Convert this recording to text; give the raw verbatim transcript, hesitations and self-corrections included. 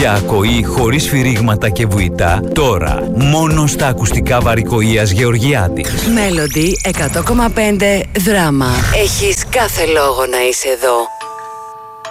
Για ακοή χωρίς φυρίγματα και βουητά, τώρα μόνο στα ακουστικά Βαρικοείας Γεωργιάδης. Μέλοντι εκατό κόμμα πέντε Δράμα. Έχεις κάθε λόγο να είσαι εδώ.